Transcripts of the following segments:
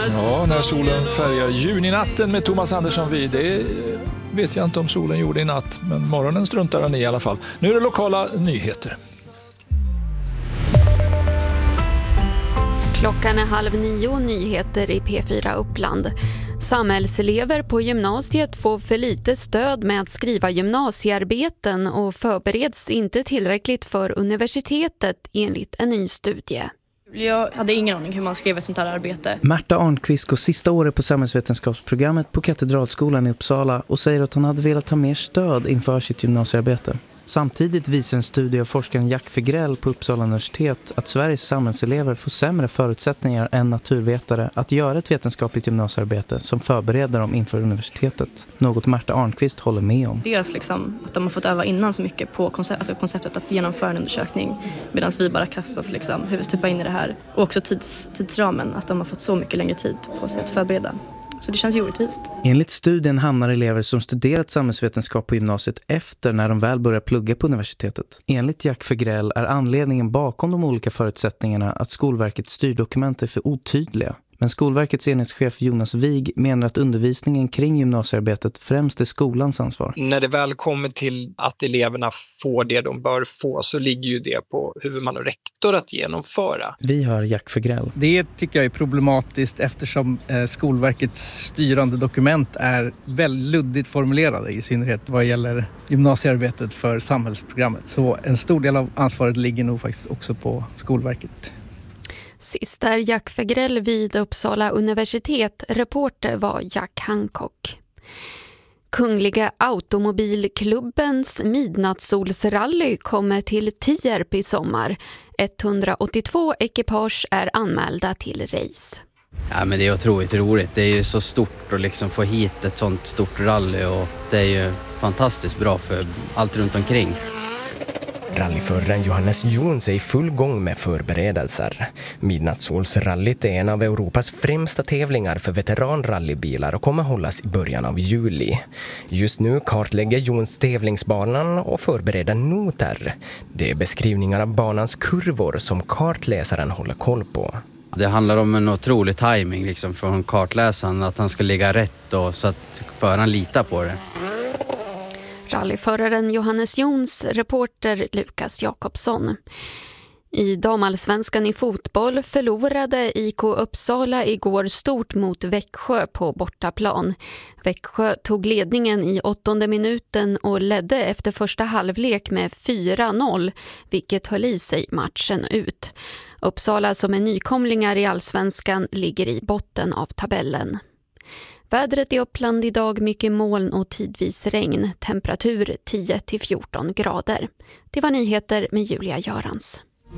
Ja, när solen färgar juninatten med Thomas Andersson vid. Det vet jag inte om solen gjorde i natt, men morgonen struntar han i alla fall. Nu är det lokala nyheter. Klockan är 8:30, nyheter i P4 Uppland. Samhällselever på gymnasiet får för lite stöd med att skriva gymnasiearbeten och förbereds inte tillräckligt för universitetet enligt en ny studie. Jag hade ingen aning hur man skrev ett sånt här arbete. Märta Arnqvist går sista året på samhällsvetenskapsprogrammet på Katedralskolan i Uppsala och säger att hon hade velat ta mer stöd inför sitt gymnasiearbete. Samtidigt visar en studie av forskaren Jack Fegrell på Uppsala universitet att Sveriges samhällselever får sämre förutsättningar än naturvetare att göra ett vetenskapligt gymnasiearbete som förbereder dem inför universitetet. Något Märta Arnqvist håller med om. Dels liksom att de har fått öva innan så mycket på konceptet att genomföra en undersökning, medan vi bara kastas huvudstupa in i det här. Och också tidsramen, att de har fått så mycket längre tid på sig att förbereda. Så det känns ju orättvist. Enligt studien hamnar elever som studerat samhällsvetenskap på gymnasiet efter när de väl börjar plugga på universitetet. Enligt Jack Fegrell är anledningen bakom de olika förutsättningarna att Skolverkets styrdokument är för otydliga. Men Skolverkets enhetschef Jonas Wig menar att undervisningen kring gymnasiearbetet främst är skolans ansvar. När det väl kommer till att eleverna får det de bör få så ligger ju det på huvudman och rektor att genomföra. Vi hör Jack Fegrell. Det tycker jag är problematiskt eftersom Skolverkets styrande dokument är väldigt luddigt formulerade, i synnerhet vad gäller gymnasiearbetet för samhällsprogrammet. Så en stor del av ansvaret ligger nog faktiskt också på Skolverket. Sist är Jack Fegrell vid Uppsala universitet. Reporter var Jack Hancock. Kungliga Automobilklubbens midnattssolsrally kommer till Tierp i sommar. 182 ekipage är anmälda till race. Ja, men det är otroligt roligt. Det är ju så stort att liksom få hit ett sånt stort rally, och det är ju fantastiskt bra för allt runt omkring. Rallyföraren Johannes Jons är i full gång med förberedelser. Midnattssolsrallyt är en av Europas främsta tävlingar för veteranrallybilar och kommer hållas i början av juli. Just nu kartlägger Jons tävlingsbanan och förbereder noter. Det är beskrivningar av banans kurvor som kartläsaren håller koll på. Det handlar om en otrolig timing liksom från kartläsaren, att han ska ligga rätt och så att föraren litar på det. Rallyföraren Johannes Jons, reporter Lukas Jakobsson. I damallsvenskan i fotboll förlorade IK Uppsala igår stort mot Växjö på bortaplan. Växjö tog ledningen i 8:e minuten och ledde efter första halvlek med 4-0, vilket höll i sig matchen ut. Uppsala, som är nykomlingar i allsvenskan, ligger i botten av tabellen. Vädret i Uppland idag, mycket moln och tidvis regn. Temperatur 10-14 grader. Det var nyheter med Julia Görans.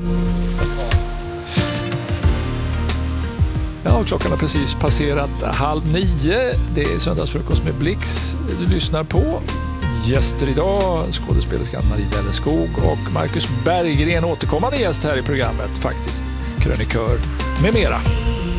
Ja, klockan har precis passerat 8:30. Det är söndagsfrukost med Blix. Du lyssnar på. Gäster idag, skådespelerskan Marie Delleskog och Marcus Berggren, återkommande gäst här i programmet faktiskt. Krönikör med mera.